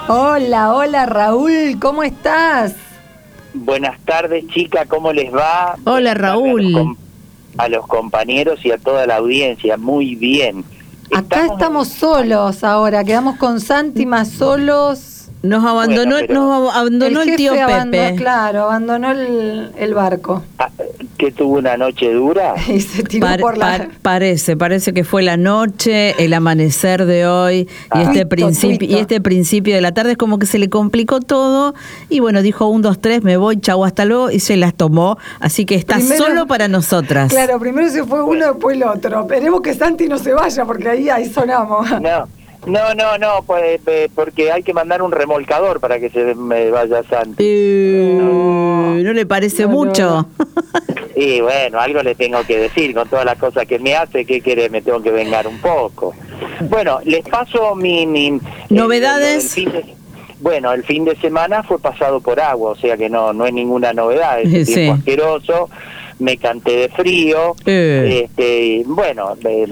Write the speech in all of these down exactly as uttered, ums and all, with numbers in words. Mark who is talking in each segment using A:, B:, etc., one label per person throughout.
A: Hola, hola Raúl, ¿cómo estás?
B: Buenas tardes, chica, ¿cómo les va?
A: Hola, Raúl.
B: A los, com- a los compañeros y a toda la audiencia, muy bien.
A: Acá estamos, estamos solos ahora, quedamos con Santi más solos.
C: Nos abandonó,
B: Bueno, pero
C: nos abandonó el, el tío Pepe.
A: Abandonó, claro, abandonó el, el barco.
B: Ah, ¿que tuvo una noche dura?
A: Y se tiró
C: Par,
A: por la...
C: par, parece, parece que fue la noche, el amanecer de hoy
A: ah,
C: y este
A: tuito,
C: principio
A: tuito.
C: y este principio de la tarde es como que se le complicó todo y bueno, dijo un, dos, tres, me voy, chau, hasta luego y se las tomó, así que está primero, solo para nosotras.
A: Claro, primero se fue uno, después el otro. Esperemos que Santi no se vaya porque ahí, ahí sonamos.
B: No. No, no, no, pues, eh, porque hay que mandar un remolcador para que se me vaya Santi.
C: Eh, no. ¿No le parece no, mucho?
B: No. Y bueno, algo le tengo que decir con todas las cosas que me hace, ¿qué quiere? Me tengo que vengar un poco. Bueno, les paso mi... mi
C: ¿Novedades?
B: El, el fin de, bueno, el fin de semana fue pasado por agua, o sea que no, no es ninguna novedad, es un
C: sí.
B: tiempo asqueroso, me canté de frío,
C: eh.
B: este, bueno... Eh,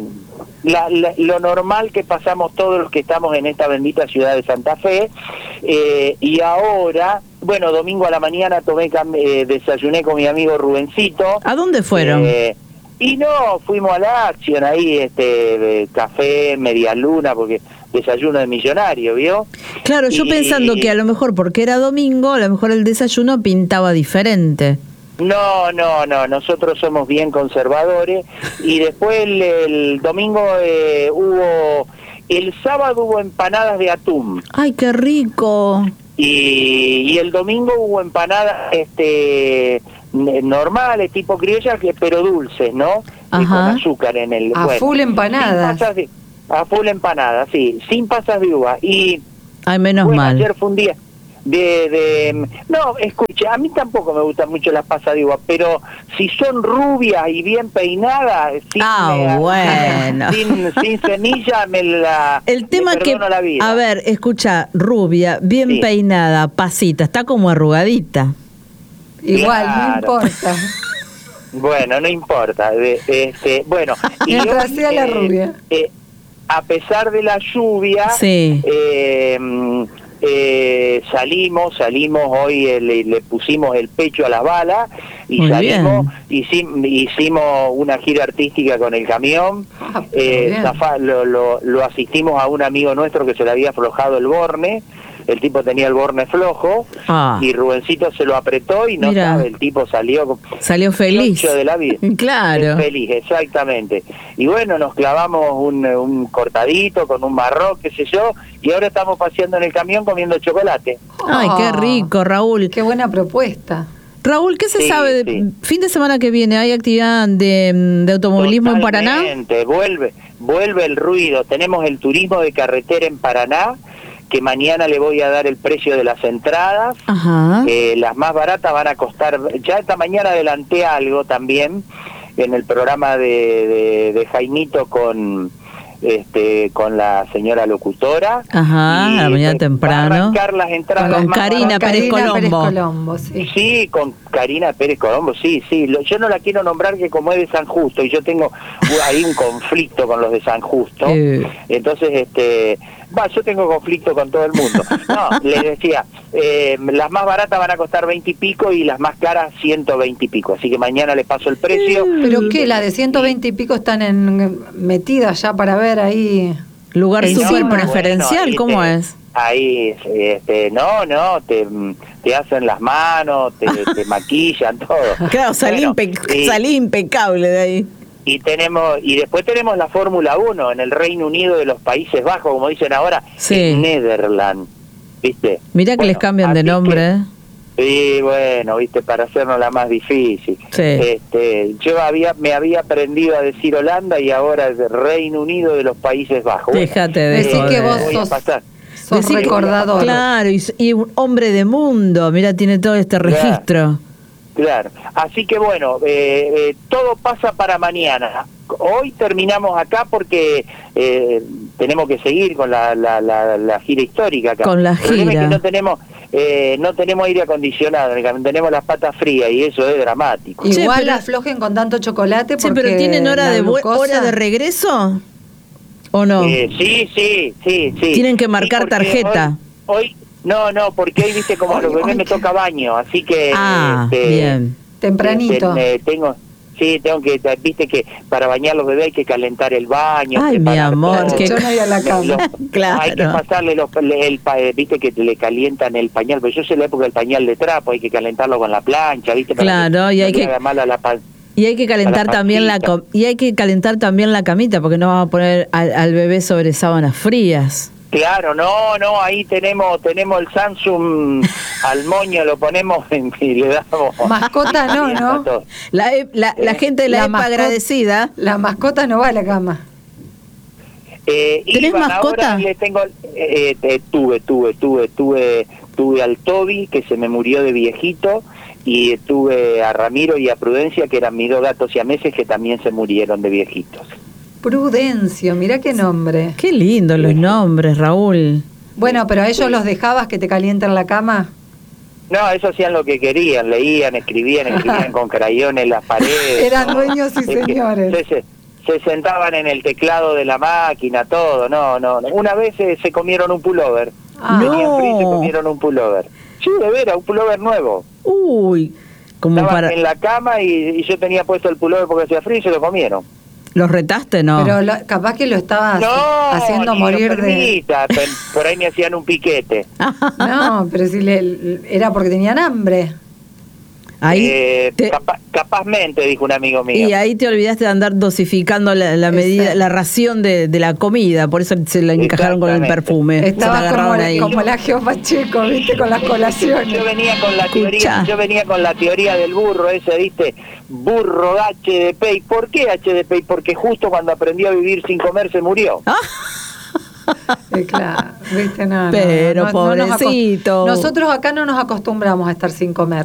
B: La, la, lo normal que pasamos todos los que estamos en esta bendita ciudad de Santa Fe, eh, y ahora, bueno, domingo a la mañana tomé eh, desayuné con mi amigo Rubencito.
C: ¿A dónde fueron?
B: Eh, y no, fuimos a la acción ahí, este, café, media luna, porque desayuno de millonario, ¿vio?
C: Claro, yo y, pensando que a lo mejor porque era domingo, a lo mejor el desayuno pintaba diferente.
B: No, no, no, nosotros somos bien conservadores y después el, el domingo eh, hubo, el sábado hubo empanadas de atún.
C: ¡Ay, qué rico!
B: Y, y el domingo hubo empanadas este, normales, tipo criollas, pero dulces, ¿no?
C: Ajá.
B: Con azúcar en el...
A: A
B: bueno,
A: full empanadas.
B: Sin pasas de, a full empanadas, sí, sin pasas de uva. Y,
C: Ay, menos
B: bueno,
C: mal.
B: Ayer fue un día... De, de no, escuche, a mí tampoco me gustan mucho las pasas de uva, pero si son rubias y bien peinadas, sin,
C: ah,
B: me,
C: bueno.
B: sin, sin semilla, me la
C: el tema
B: me
C: que,
B: la vida.
C: A ver, escucha, rubia, bien sí. peinada, pasita, está como arrugadita.
A: Igual,
B: claro.
A: no importa.
B: Bueno, no importa. De, este, bueno, y yo,
A: eh, la rubia.
B: Eh, a pesar de la lluvia,
C: sí.
B: eh, Eh, salimos, salimos hoy, eh, le, le pusimos el pecho a las balas y
C: Muy
B: salimos,
C: bien.
B: hicimos, hicimos una gira artística con el camión,
A: ah,
B: eh, zafa, lo, lo, lo asistimos a un amigo nuestro que se le había aflojado el borne, el tipo tenía el borne flojo
C: ah.
B: y Rubencito se lo apretó y no
C: Mira.
B: sabe, el tipo salió
C: salió feliz
B: de la vida.
C: Claro.
B: Feliz, exactamente. Y bueno, nos clavamos un, un cortadito con un marrón, qué sé yo, y ahora estamos paseando en el camión comiendo chocolate.
C: Ay, oh, qué rico, Raúl.
A: Qué buena propuesta.
C: Raúl, ¿qué se
B: sí,
C: sabe? De,
B: sí.
C: Fin de semana que viene, ¿hay actividad de, de automovilismo
B: Totalmente,
C: en Paraná?
B: Vuelve, vuelve el ruido. Tenemos el turismo de carretera en Paraná, que mañana le voy a dar el precio de las entradas.
C: Ajá.
B: Eh, las más baratas van a costar, ya esta mañana adelanté algo también en el programa de, de, de Jaimito con este con la señora locutora.
C: Ajá,
B: y,
C: a la mañana temprano.
B: Arrancar las entradas
C: con
B: más
C: Karina
B: baratas.
C: Pérez Colombo.
A: Pérez Colombo sí.
B: sí, con Karina Pérez Colombo, sí, sí. Yo no la quiero nombrar que como es de San Justo, y yo tengo ahí un conflicto con los de San Justo.
C: Eh.
B: Entonces, este... Va, yo tengo conflicto con todo el mundo. No, les decía, eh, las más baratas van a costar veinte y pico y las más caras ciento veinte y pico. Así que mañana le paso el precio.
A: ¿Pero qué? ¿La de ciento veinte y pico están en, metidas ya para ver ahí?
C: Lugar
B: Eh,
C: súper
B: no,
C: preferencial,
B: bueno,
C: ¿cómo
B: te,
C: es?
B: Ahí, este, no, no, te, te hacen las manos, te, te maquillan, todo.
C: Claro, salí,
B: bueno,
C: impe-
B: y,
C: salí impecable de ahí.
B: Y tenemos y después tenemos la Fórmula uno en el Reino Unido de los Países Bajos, como dicen ahora,
C: sí.
B: en Netherlands, ¿viste?
C: Mirá que bueno, les cambian de nombre.
B: Que, sí, bueno, ¿viste? Para hacernos la más difícil.
C: Sí.
B: Este, yo había me había aprendido a decir Holanda y ahora es el Reino Unido de los Países Bajos.
C: Déjate
B: bueno,
C: de
A: decir que vos
B: voy
A: sos...
B: pasar.
A: Sos recordador.
C: Claro, y, y un hombre de mundo, mira, tiene todo este registro.
B: Claro. Claro, así que bueno, eh, eh, todo pasa para mañana. Hoy terminamos acá porque eh, tenemos que seguir con la, la, la, la gira histórica acá.
C: Con la
B: gira. El problema es que no tenemos, eh, no tenemos aire acondicionado, tenemos las patas frías y eso es dramático.
A: Igual
C: sí, pero,
A: aflojen con tanto chocolate porque...
C: Sí, pero ¿tienen hora de glucosa... hora de regreso o no?
B: Eh, sí, sí, sí, sí.
C: Tienen que marcar
B: sí,
C: tarjeta.
B: Hoy, hoy, no, no, porque hoy, viste, como a los bebés me toca baño, así que...
C: Ah,
B: este,
C: bien.
A: Tempranito.
B: Este, tengo... Sí, tengo que, viste que para bañar los bebés hay que calentar el baño.
C: Ay, mi amor,
B: todo.
C: que
A: yo no iba a la cama.
B: Los-
C: Claro.
B: Hay que pasarle los, el, pa- viste que le calientan el pañal, pero yo sé la época del pañal de trapo, hay que calentarlo con la plancha, viste, para
C: Claro,
B: que
C: y
B: no
C: hay
B: le
C: que-
B: haga mal a la pan-
C: Y hay que calentar
B: la
C: también la
B: pancita.
C: com- y hay que calentar también la camita porque no vamos a poner al, al bebé sobre sábanas frías.
B: Claro, no, no, ahí tenemos tenemos el Samsung al moño, lo ponemos en, y le damos...
A: Mascota no,
B: y
A: ¿no?
B: está todo.
C: La, e- la, la
B: Eh,
C: gente de la,
A: la
C: EPA
A: mascota-
C: agradecida.
A: La mascota no va a la cama.
B: Eh,
C: ¿Tenés
B: Iván,
C: mascota?
B: ahora le tengo, eh, eh, tuve, tuve, tuve, tuve, tuve al Toby, que se me murió de viejito, y tuve a Ramiro y a Prudencia, que eran mis dos gatos siameses, que también se murieron de viejitos.
A: Prudencio, mirá qué nombre.
C: Qué lindo los nombres, Raúl.
A: Bueno, pero a ellos
B: Sí.
A: los dejabas que te calienten la cama.
B: No, eso hacían lo que querían, leían, escribían, escribían con crayones en las paredes.
A: Eran
B: ¿no?
A: dueños y
B: Es que
A: señores.
B: Se, se- se sentaban en el teclado de la máquina, todo, no, no. no. Una vez eh, se comieron un pullover.
A: Ah.
B: Tenían frío y se
C: No.
B: comieron un pullover. Sí, de veras, un pullover nuevo.
C: Uy, como
B: Estaban
C: para...
B: en la cama y, y yo tenía puesto el pullover porque hacía frío y se lo comieron.
C: ¿Los retaste, no?
A: Pero lo- capaz que lo estabas
B: No,
A: haciendo
B: ni lo
A: morir de...
B: permita, pe- por ahí me hacían un piquete.
A: No, pero si le, era porque tenían hambre.
C: Ahí
B: Eh,
C: te-
B: capa- capazmente, dijo un amigo mío.
C: y ahí te olvidaste de andar dosificando la, la medida,
A: Exacto.
C: la ración de, de la comida, por eso se la encajaron con el
B: Exactamente.
C: perfume. Se la
A: Estaba como,
C: agarraron ahí.
A: como la Geo Pacheco, viste, con las colaciones.
B: Yo venía con la teoría,
C: Escuchá.
B: yo venía con la teoría del burro ese, ¿viste? Burro H D P. ¿Y por qué H D P? Porque justo cuando aprendió a vivir sin comer se murió.
C: Ah,
A: Eh, claro, viste, no, no,
C: Pero,
A: no, no nos acos-
C: pobrecito.
A: nosotros acá no nos acostumbramos a estar sin comer.